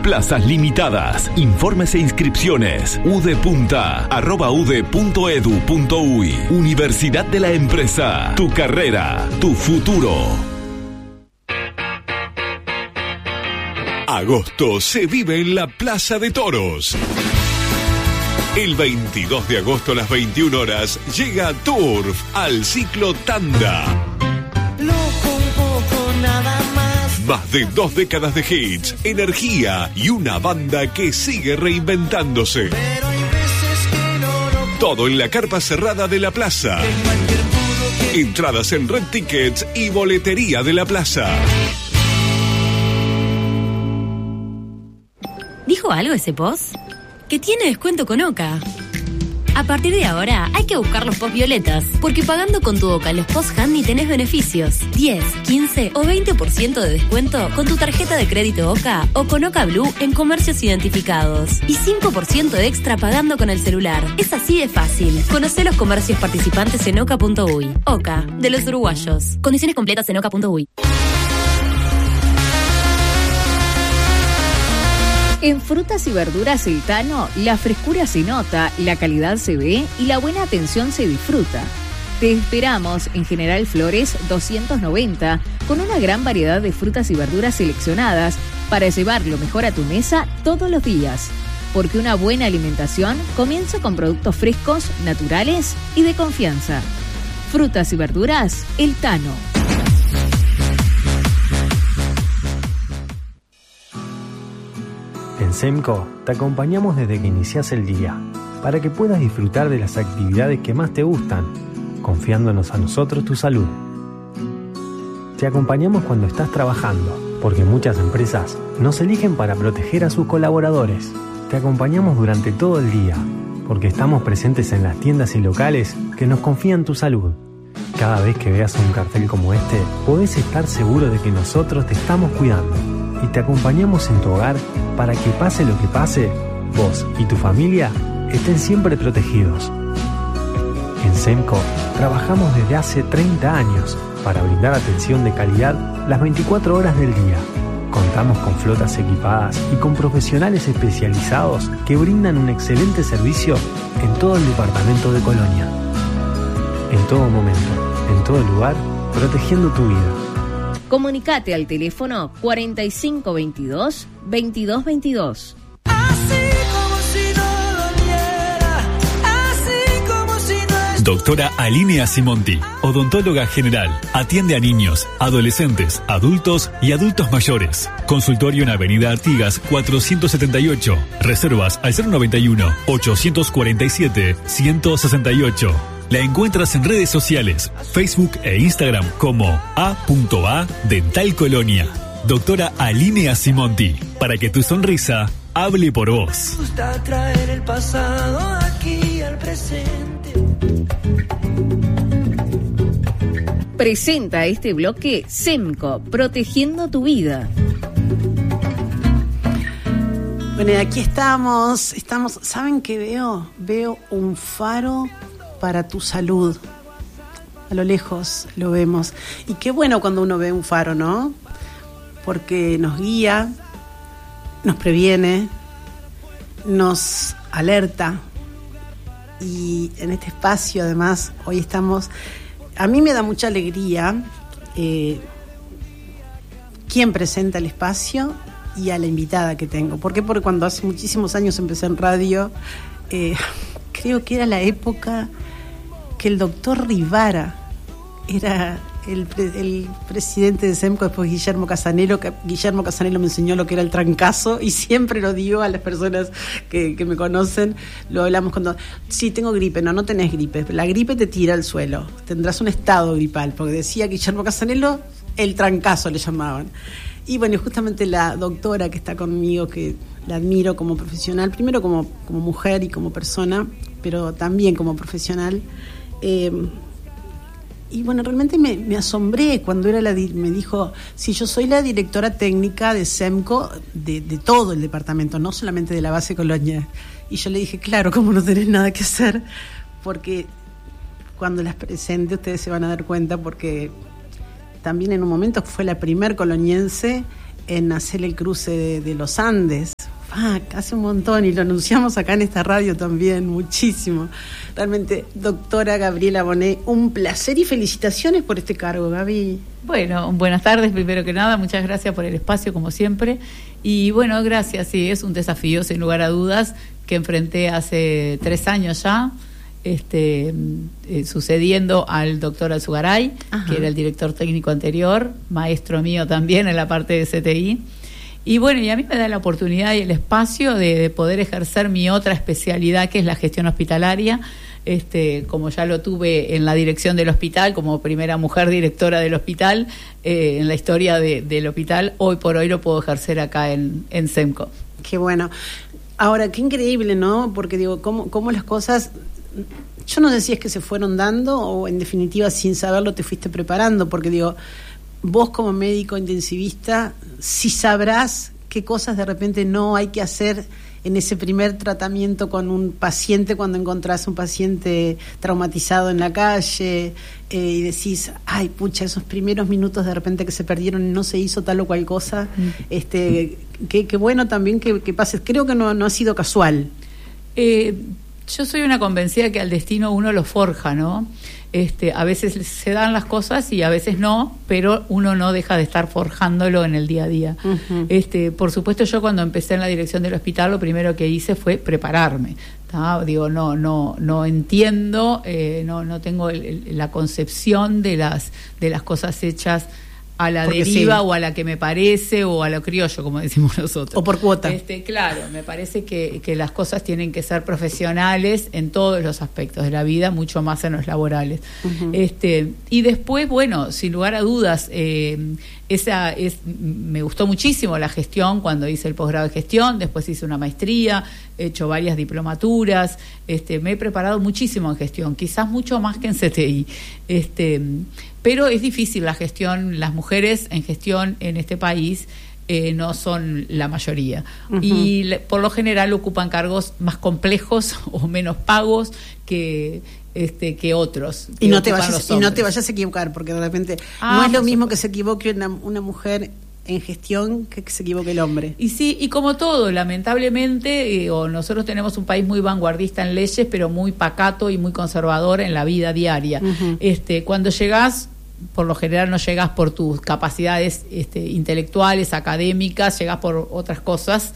Plazas limitadas. Informes e inscripciones. udepunta@ude.edu.uy. Universidad de la Empresa. Tu carrera, tu futuro. Agosto se vive en la Plaza de Toros. El 22 de agosto a las 21 horas llega Turf al ciclo Tanda. Más de 2 décadas de hits, energía y una banda que sigue reinventándose. Todo en la carpa cerrada de la plaza. Entradas en Red Tickets y boletería de la plaza. ¿Dijo algo ese post? Que tiene descuento con Oca. A partir de ahora hay que buscar los post violetas, porque pagando con tu Oca los post handy tenés beneficios. 10, 15 o 20% de descuento con tu tarjeta de crédito Oca o con Oca Blue en comercios identificados. Y 5% extra pagando con el celular. Es así de fácil. Conocé los comercios participantes en oca.uy. Oca, de los uruguayos. Condiciones completas en oca.uy. En frutas y verduras El Tano, la frescura se nota, la calidad se ve y la buena atención se disfruta. Te esperamos en General Flores 290, con una gran variedad de frutas y verduras seleccionadas para llevar lo mejor a tu mesa todos los días. Porque una buena alimentación comienza con productos frescos, naturales y de confianza. Frutas y verduras El Tano. En SEMCO te acompañamos desde que iniciás el día, para que puedas disfrutar de las actividades que más te gustan, confiándonos a nosotros tu salud. Te acompañamos cuando estás trabajando, porque muchas empresas nos eligen para proteger a sus colaboradores. Te acompañamos durante todo el día, porque estamos presentes en las tiendas y locales que nos confían tu salud. Cada vez que veas un cartel como este, podés estar seguro de que nosotros te estamos cuidando y te acompañamos en tu hogar para que pase lo que pase, vos y tu familia estén siempre protegidos. En SEMCO trabajamos desde hace 30 años para brindar atención de calidad las 24 horas del día. Contamos con flotas equipadas y con profesionales especializados que brindan un excelente servicio en todo el departamento de Colonia. En todo momento, en todo lugar, protegiendo tu vida. Comunicate al teléfono 4522-2222. Doctora Alinea Simonti, odontóloga general. Atiende a niños, adolescentes, adultos y adultos mayores. Consultorio en Avenida Artigas 478. Reservas al 091-847-168. La encuentras en redes sociales, Facebook e Instagram como A.A. Dental Colonia. Doctora Alinea Simonti, para que tu sonrisa hable por vos. Me gusta traer el pasado aquí al presente. Presenta este bloque SEMCO, protegiendo tu vida. Bueno, y aquí estamos, ¿saben qué veo? Veo un faro para tu salud. A lo lejos lo vemos. Y qué bueno cuando uno ve un faro, ¿no? Porque nos guía, nos previene, nos alerta. Y en este espacio, además, hoy estamos... A mí me da mucha alegría quién presenta el espacio y a la invitada que tengo. ¿Por qué? Porque cuando hace muchísimos años empecé en radio, creo que era la época que el doctor Rivara era el presidente de SEMCO, después Guillermo Casanelo. Guillermo Casanelo me enseñó lo que era el trancazo y siempre lo digo a las personas que me conocen, lo hablamos cuando, sí, tengo gripe. No tenés gripe, la gripe te tira al suelo, tendrás un estado gripal, porque decía Guillermo Casanelo, el trancazo le llamaban. Y bueno, justamente la doctora que está conmigo, que la admiro como profesional, primero como mujer y como persona, pero también como profesional, y bueno, realmente me asombré cuando me dijo, sí, yo soy la directora técnica de SEMCO, de todo el departamento, no solamente de la base Colonia. Y yo le dije, claro, como no tenés nada que hacer, porque cuando las presente ustedes se van a dar cuenta, porque también en un momento fue la primer coloniense en hacer el cruce de los Andes. Hace un montón, y lo anunciamos acá en esta radio también, muchísimo. Realmente, doctora Gabriela Bonet, un placer y felicitaciones por este cargo, Gaby. Bueno, buenas tardes, primero que nada, muchas gracias por el espacio, como siempre. Y bueno, gracias, sí, es un desafío, sin lugar a dudas, que enfrenté hace 3 años ya, sucediendo al doctor Alzugaray, que era el director técnico anterior, maestro mío también en la parte de CTI. Y bueno, y a mí me da la oportunidad y el espacio de poder ejercer mi otra especialidad, que es la gestión hospitalaria, como ya lo tuve en la dirección del hospital, como primera mujer directora del hospital, en la historia del hospital, hoy por hoy lo puedo ejercer acá en SEMCO. Qué bueno. Ahora, qué increíble, ¿no? Porque digo, cómo las cosas, yo no sé si es que se fueron dando o en definitiva sin saberlo te fuiste preparando, porque digo, vos como médico intensivista, sí sabrás qué cosas de repente no hay que hacer en ese primer tratamiento con un paciente, cuando encontrás un paciente traumatizado en la calle, y decís, ay, pucha, esos primeros minutos de repente que se perdieron y no se hizo tal o cual cosa, qué bueno también que pases. Creo que no ha sido casual. Yo soy una convencida que al destino uno lo forja, ¿no? A veces se dan las cosas y a veces no, pero uno no deja de estar forjándolo en el día a día. Uh-huh. Por supuesto, yo cuando empecé en la dirección del hospital, lo primero que hice fue prepararme. Digo, no entiendo, no tengo la concepción de las cosas hechas a la porque deriva, sí, o a la que me parece, o a lo criollo, como decimos nosotros. O por cuota. Claro, me parece que las cosas tienen que ser profesionales en todos los aspectos de la vida, mucho más en los laborales. Uh-huh. Y después, bueno, sin lugar a dudas, me gustó muchísimo la gestión cuando hice el posgrado de gestión, después hice una maestría, he hecho varias diplomaturas, me he preparado muchísimo en gestión, quizás mucho más que en CTI. Pero es difícil la gestión, las mujeres en gestión en este país no son la mayoría. Uh-huh. Y por lo general ocupan cargos más complejos o menos pagos que otros. Y no te vayas a equivocar, porque de repente no es lo mismo que se equivoque una mujer en gestión que se equivoque el hombre. Y sí, y como todo, lamentablemente, nosotros tenemos un país muy vanguardista en leyes, pero muy pacato y muy conservador en la vida diaria. Uh-huh. Cuando llegás, por lo general no llegás por tus capacidades intelectuales, académicas, llegás por otras cosas,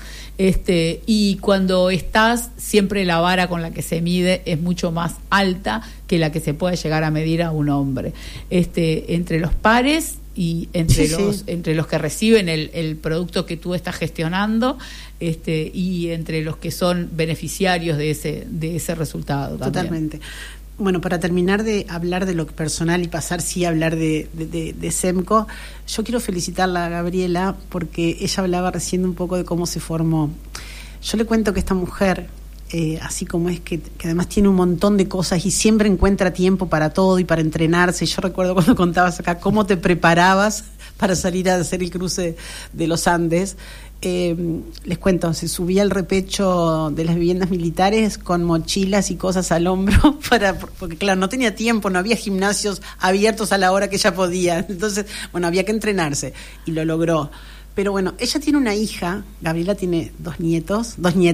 y cuando estás, siempre la vara con la que se mide es mucho más alta que la que se puede llegar a medir a un hombre. Entre los pares y entre los que reciben el producto que tú estás gestionando, y entre los que son beneficiarios de ese resultado. Totalmente. También. Bueno, para terminar de hablar de lo personal y pasar a hablar de SEMCO, yo quiero felicitarla a Gabriela porque ella hablaba recién un poco de cómo se formó. Yo le cuento que esta mujer, así como es que además tiene un montón de cosas y siempre encuentra tiempo para todo y para entrenarse. Yo recuerdo cuando contabas acá cómo te preparabas para salir a hacer el cruce de los Andes. Les cuento, se subía al repecho de las viviendas militares con mochilas y cosas al hombro porque claro, no tenía tiempo, no había gimnasios abiertos a la hora que ella podía, entonces bueno, había que entrenarse y lo logró. Pero bueno, ella tiene una hija, Gabriela tiene 2 nietas,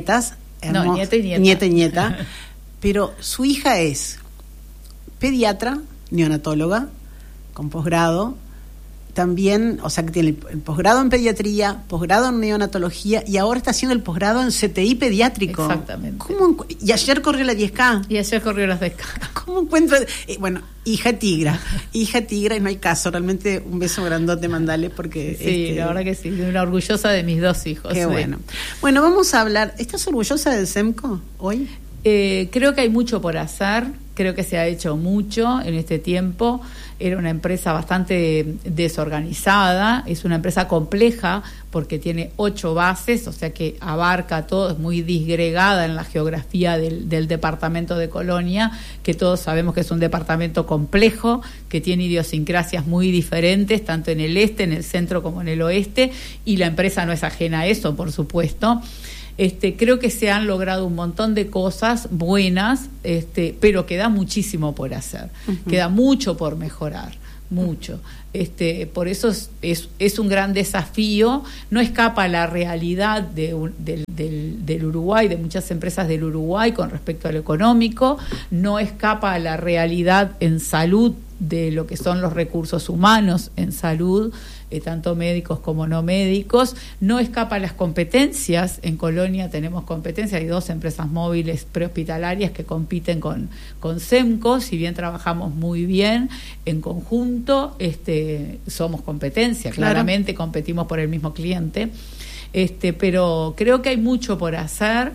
nieta y nieta, pero su hija es pediatra, neonatóloga, con posgrado. También, o sea, que tiene el posgrado en pediatría, posgrado en neonatología y ahora está haciendo el posgrado en CTI pediátrico. Exactamente. Y ayer corrió la 10K. Y ayer corrió las 10K. ¿Cómo encuentro? Bueno, hija tigra y no hay caso. Realmente un beso grandote, mandale, porque... Sí, la verdad que sí, estoy orgullosa de mis 2 hijos. Qué bueno. Bueno, vamos a hablar. ¿Estás orgullosa del SEMCO hoy? Creo que hay mucho por hacer, creo que se ha hecho mucho en este tiempo. Era una empresa bastante desorganizada, es una empresa compleja porque tiene 8 bases, o sea que abarca todo, es muy disgregada en la geografía del departamento de Colonia, que todos sabemos que es un departamento complejo, que tiene idiosincrasias muy diferentes, tanto en el este, en el centro como en el oeste, y la empresa no es ajena a eso, por supuesto. Creo que se han logrado un montón de cosas buenas, pero queda muchísimo por hacer, uh-huh. Queda mucho por mejorar, mucho. Por eso es un gran desafío, no escapa a la realidad del Uruguay, de muchas empresas del Uruguay con respecto a lo económico, no escapa a la realidad en salud de lo que son los recursos humanos en salud, tanto médicos como no médicos, no escapa a las competencias. En Colonia tenemos competencias, hay 2 empresas móviles prehospitalarias que compiten con SEMCO, si bien trabajamos muy bien en conjunto, somos competencia, claro. Claramente competimos por el mismo cliente, pero creo que hay mucho por hacer.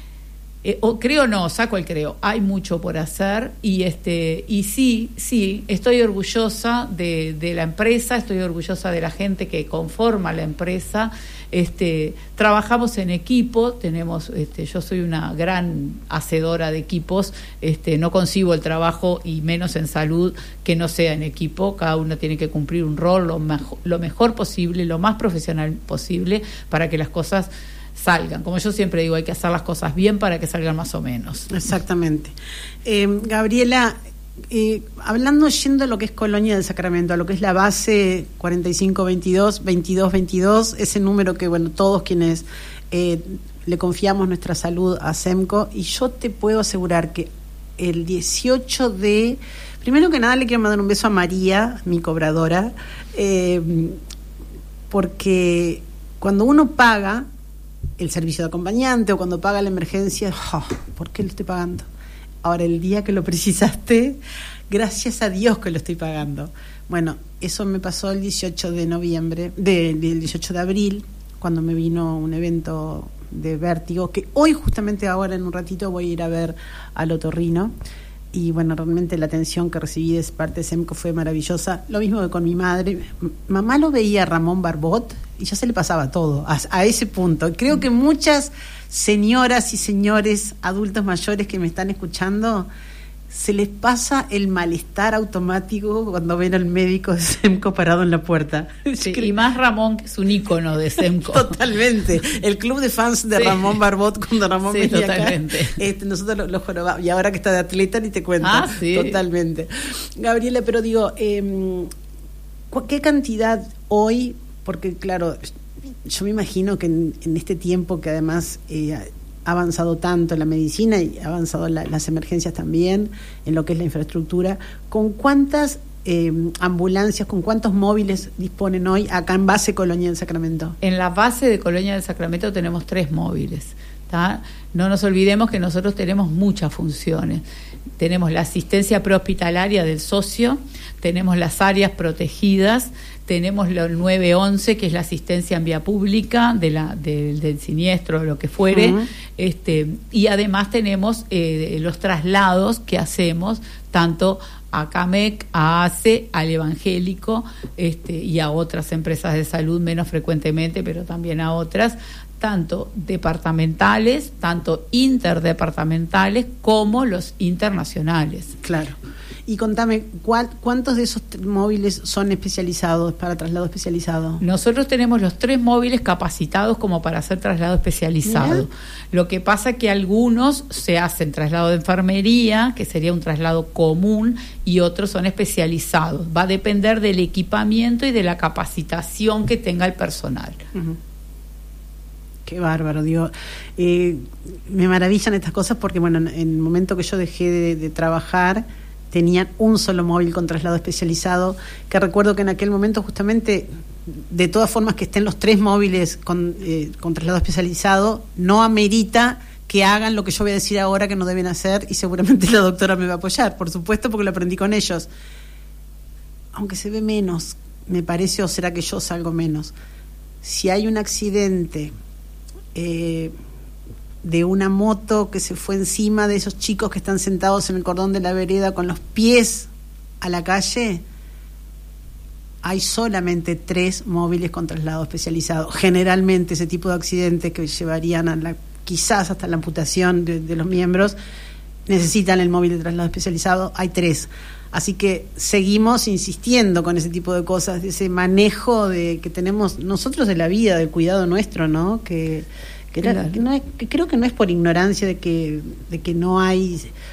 Hay mucho por hacer y sí, estoy orgullosa de la empresa, estoy orgullosa de la gente que conforma la empresa. Trabajamos en equipo, tenemos, yo soy una gran hacedora de equipos, no concibo el trabajo y menos en salud que no sea en equipo. Cada uno tiene que cumplir un rol lo mejor posible, lo más profesional posible para que las cosas salgan. Como yo siempre digo, hay que hacer las cosas bien para que salgan más o menos. Exactamente. Gabriela, yendo a lo que es Colonia del Sacramento, a lo que es la base 4522-2222, ese número que, bueno, todos quienes le confiamos nuestra salud a SEMCO, y yo te puedo asegurar que el 18 de... Primero que nada le quiero mandar un beso a María, mi cobradora, porque cuando uno paga el servicio de acompañante o cuando paga la emergencia, ¿por qué lo estoy pagando? Ahora, el día que lo precisaste, gracias a Dios que lo estoy pagando. Bueno, eso me pasó el 18 de noviembre, el 18 de abril, cuando me vino un evento de vértigo, que hoy justamente ahora en un ratito voy a ir a ver al otorrino. Y bueno, realmente la atención que recibí de parte de SEMCO fue maravillosa. Lo mismo que con mi madre. Mamá lo veía a Ramón Barbot y ya se le pasaba todo, a ese punto. Creo que muchas señoras y señores adultos mayores que me están escuchando, se les pasa el malestar automático cuando ven al médico de SEMCO parado en la puerta. Sí, y más Ramón, que es un ícono de SEMCO. Totalmente. El club de fans de Ramón Barbot, cuando Ramón venía totalmente. Acá, nosotros lo jorobamos. Y ahora que está de atleta, ni te cuento. Sí. Totalmente. Gabriela, pero digo, ¿qué cantidad hoy? Porque, claro, yo me imagino que en este tiempo que además... ha avanzado tanto la medicina y ha avanzado las emergencias también en lo que es la infraestructura. ¿Con cuántas ambulancias, con cuántos móviles disponen hoy acá en base Colonia del Sacramento? En la base de Colonia del Sacramento tenemos 3 móviles, ¿tá? No nos olvidemos que nosotros tenemos muchas funciones. Tenemos la asistencia prehospitalaria del socio, tenemos las áreas protegidas, tenemos el 911, que es la asistencia en vía pública del siniestro o lo que fuere, uh-huh. Y además tenemos los traslados que hacemos tanto a CAMEC, a ACE, al Evangélico, y a otras empresas de salud menos frecuentemente, pero también a otras, tanto departamentales, tanto interdepartamentales, como los internacionales. Claro. Y contame, ¿cuántos de esos móviles son especializados, para traslado especializado? Nosotros tenemos los 3 móviles capacitados como para hacer traslado especializado. ¿Mira? Lo que pasa es que algunos se hacen traslado de enfermería, que sería un traslado común, y otros son especializados. Va a depender del equipamiento y de la capacitación que tenga el personal. Uh-huh. Qué bárbaro, digo. Me maravillan estas cosas porque, bueno, en el momento que yo dejé de trabajar, tenían un solo móvil con traslado especializado, que recuerdo que en aquel momento justamente, de todas formas que estén los 3 móviles con traslado especializado, no amerita que hagan lo que yo voy a decir ahora que no deben hacer, y seguramente la doctora me va a apoyar, por supuesto, porque lo aprendí con ellos. Aunque se ve menos, me parece, o será que yo salgo menos. Si hay un accidente de una moto que se fue encima de esos chicos que están sentados en el cordón de la vereda con los pies a la calle, hay solamente 3 móviles con traslado especializado. Generalmente ese tipo de accidentes que llevarían quizás hasta la amputación de los miembros necesitan el móvil de traslado especializado. Hay 3. Así que seguimos insistiendo con ese tipo de cosas, de ese manejo que tenemos nosotros de la vida, del cuidado nuestro, ¿no? Que creo que no es por ignorancia de que no hay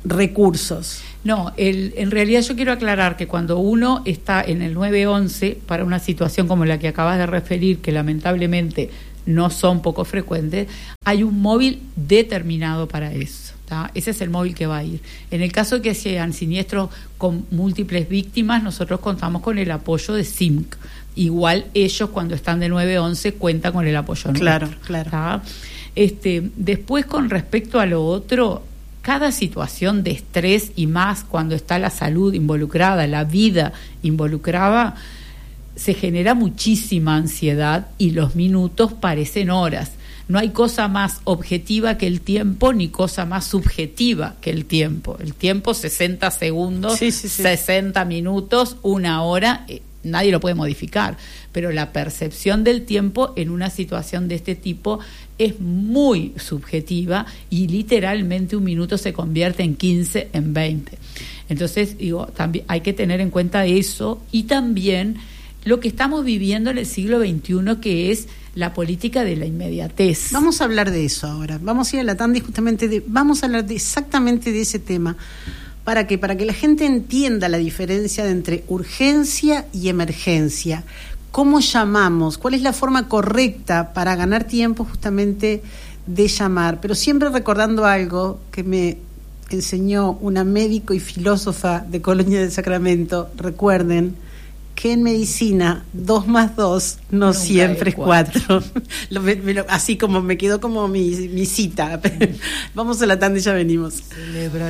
recursos. No, en realidad yo quiero aclarar que cuando uno está en el 911 para una situación como la que acabas de referir, que lamentablemente no son poco frecuentes, hay un móvil determinado para eso. ¿tá? Ese es el móvil que va a ir. En el caso de que sean siniestros con múltiples víctimas, nosotros contamos con el apoyo de SIMC. Igual ellos cuando están de 911 cuentan con el apoyo nuestro. Claro. ¿tá? Después, con respecto a lo otro, cada situación de estrés y más cuando está la salud involucrada, la vida involucrada, se genera muchísima ansiedad y los minutos parecen horas. No hay cosa más objetiva que el tiempo ni cosa más subjetiva que el tiempo. El tiempo 60 segundos, sí. 60 minutos, 1 hora, nadie lo puede modificar. Pero la percepción del tiempo en una situación de este tipo es muy subjetiva y literalmente 1 minuto se convierte en 15, en 20. Entonces, también hay que tener en cuenta eso y también lo que estamos viviendo en el siglo XXI, que es la política de la inmediatez. Vamos a hablar de eso ahora. Vamos a ir a la tanda y justamente vamos a hablar exactamente de ese tema. ¿Para qué? Para que la gente entienda la diferencia entre urgencia y emergencia. ¿Cómo llamamos? ¿Cuál es la forma correcta para ganar tiempo justamente de llamar? Pero siempre recordando algo que me enseñó una médico y filósofa de Colonia del Sacramento. Recuerden que en medicina 2 más 2 no siempre es 4. Así como me quedó como mi cita. Vamos a la tanda y ya venimos.